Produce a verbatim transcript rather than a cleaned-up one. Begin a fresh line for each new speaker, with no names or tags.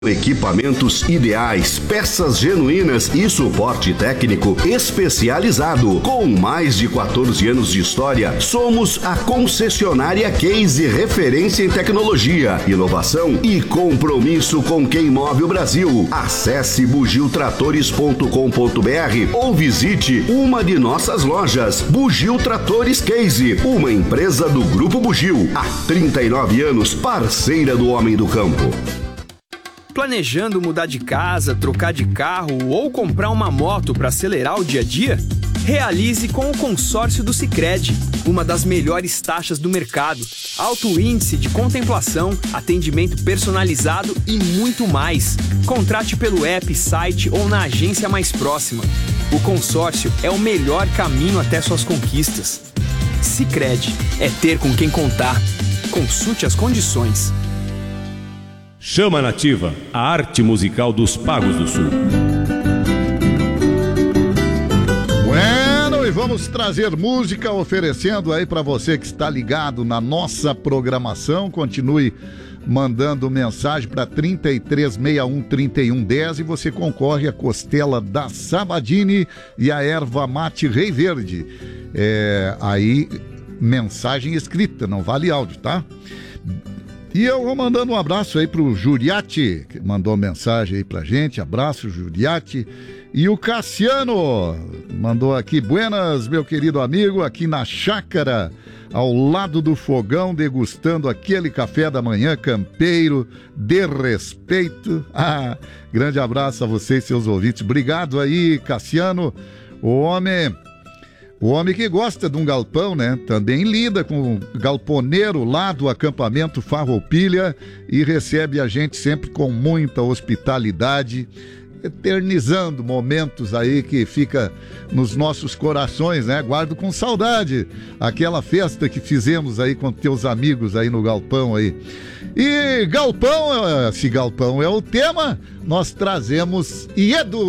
Equipamentos ideais, peças genuínas e suporte técnico especializado. Com mais de quatorze anos de história, somos a concessionária Case, referência em tecnologia, inovação e compromisso com quem move o Brasil. Acesse bugio tratores ponto com ponto br ou visite uma de nossas lojas. Bugio Tratores Case, uma empresa do Grupo Bugio, há trinta e nove anos, parceira do homem do campo.
Planejando mudar de casa, trocar de carro ou comprar uma moto para acelerar o dia a dia? Realize com o consórcio do Sicredi, uma das melhores taxas do mercado, alto índice de contemplação, atendimento personalizado e muito mais. Contrate pelo app, site ou na agência mais próxima. O consórcio é o melhor caminho até suas conquistas. Sicredi, é ter com quem contar. Consulte as condições.
Chama Nativa, a arte musical dos Pagos do Sul.
Bueno, e vamos trazer música oferecendo aí para você que está ligado na nossa programação. Continue mandando mensagem para trinta e três sessenta e um, trinta e um dez e você concorre a costela da Sabadini e a erva mate Rei Verde. É, aí, mensagem escrita, não vale áudio, tá? E eu vou mandando um abraço aí pro Juriati, que mandou mensagem aí pra gente. Abraço, Juriati. E o Cassiano mandou aqui: buenas, meu querido amigo, aqui na chácara, ao lado do fogão, degustando aquele café da manhã campeiro, de respeito. Ah, grande abraço a vocês, seus ouvintes. Obrigado aí, Cassiano. O homem... O homem que gosta de um galpão, né? Também lida com o galponeiro lá do acampamento Farroupilha e recebe a gente sempre com muita hospitalidade, eternizando momentos aí que fica nos nossos corações, né? Guardo com saudade aquela festa que fizemos aí com teus amigos aí no galpão aí. E galpão, se galpão é o tema, nós trazemos Iedo.